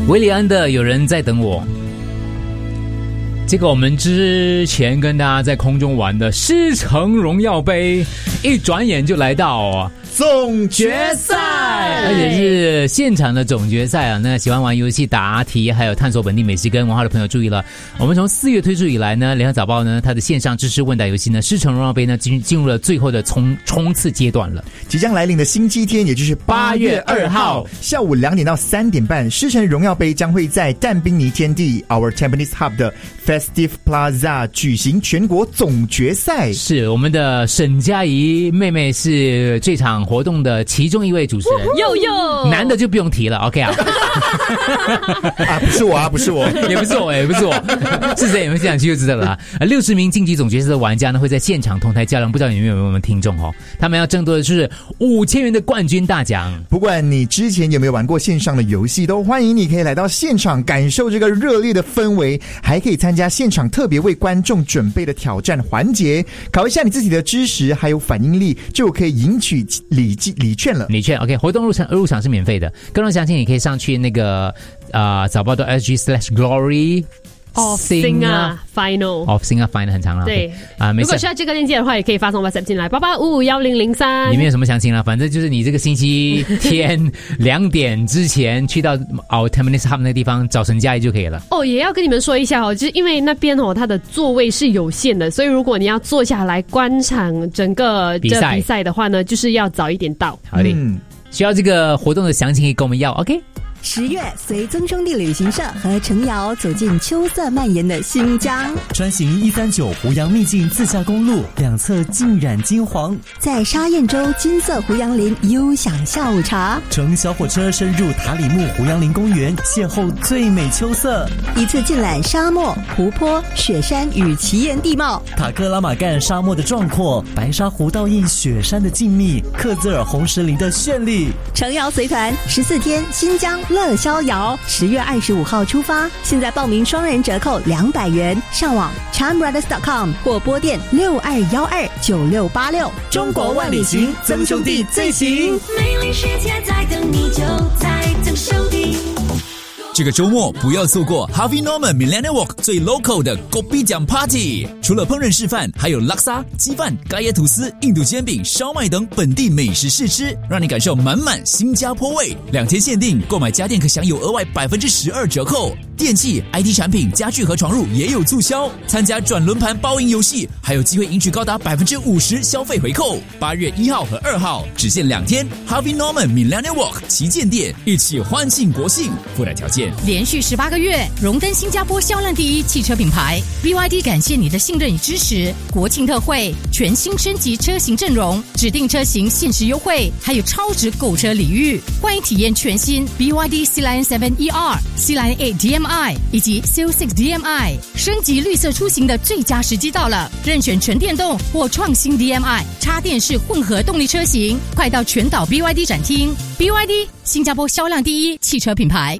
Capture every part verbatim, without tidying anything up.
维里安的有人在等我。这个我们之前跟大家在空中玩的狮城荣耀杯，一转眼就来到总决赛， 而且是现场的总决赛啊！那喜欢玩游戏、答题还有探索本地美食跟文化的朋友注意了，我们从四月推出以来呢，联合早报呢它的线上知识问答游戏呢，狮城荣耀杯呢进进入了最后的冲冲刺阶段了。 即将来临的星期天，也就是八月二号下午两点到三点半，狮城荣耀杯将会在淡滨尼天地 Our Tampines Hub 的 Festive Plaza 举行全国总决赛。 是我们的沈佳宜妹妹是这场活动的其中一位主持人， 哟哟， 男的就不用提了 ，OK 啊？ 啊，不是我啊，不是我， 也不是我，也不是我，是谁？你们想去就知道了啊！六十名晋级总决赛的玩家呢，会在现场同台较量，不知道有没有我们听众哦？他们要争夺的是五千元的冠军大奖。 不管你之前有没有玩过线上的游戏，都欢迎你可以来到现场感受这个热烈的氛围，还可以参加现场特别为观众准备的挑战环节，考一下你自己的知识还有反应力，就可以赢取礼礼券了。 礼券 OK， 活动入场入场是免费的，更多详情你可以上去那个呃早报的 S G slash glory Of Singer Final Of Singer Final 很长了， 对啊、呃， 如果需要这个链接的话，也可以发送 WhatsApp 进来八八五五一零零三， 里面有什么详情啦？反正就是你这个星期天两点之前去到 Our Tampines Hub 那个地方找沈佳宜就可以了。 哦，也要跟你们说一下哦，就是因为那边哦它的座位是有限的，所以如果你要坐下来观赏整个比赛比赛的话呢，就是要早一点到。 好的，嗯，需要这个活动的详情可以跟我们要 OK。 十月，随曾兄弟旅行社和程瑶走进秋色蔓延的新疆， 穿行一三九湖洋秘境自驾公路，两侧浸染金黄， 在沙燕洲金色湖洋林悠享下午茶， 乘小火车深入塔里木湖洋林公园，邂逅最美秋色， 一次尽览沙漠、湖泊、雪山与奇岩地貌， 塔克拉玛干沙漠的壮阔，白沙湖倒映雪山的静谧，克孜尔红石林的绚丽。 程瑶随团十四天新疆乐逍遥，十月二十五号出发，现在报名双人折扣两百元，上网 charmbrothers dot com 或拨电六二一二九六八六。 中国万里行，曾兄弟最行。 美丽世界在等你，就在曾兄弟。 这个周末不要错过 Harvey Norman Millennium Walk 最 local 的 Kopi 奖 Party， 除了烹饪示范，还有拉沙、鸡饭、咖椰吐司、印度煎饼、烧麦等本地美食试吃，让你感受满满新加坡味。两天限定，购买家电可享有额外百分之十二折扣。电器、I T 产品、家具和床褥也有促销。参加转轮盘包赢游戏，还有机会赢取高达百分之五十消费回扣。八月一号和二号只限两天 ，Harvey Norman Millennium Walk 旗舰店，一起欢庆国庆。附带条件。 连续十八个月荣登新加坡销量第一汽车品牌 B Y D， 感谢你的信任与支持。国庆特惠，全新升级车型阵容，指定车型限时优惠，还有超值购车礼遇。欢迎体验全新 B Y D C Line 七 E R、C Line 八 D M I 以及 C O 六 D M I， 升级绿色出行的最佳时机到了。任选纯电动或创新 D M I 插电式混合动力车型，快到全岛 B Y D 展厅。B Y D 新加坡销量第一汽车品牌。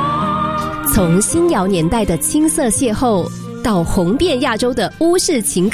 从新谣年代的青涩邂逅，到红遍亚洲的巫式情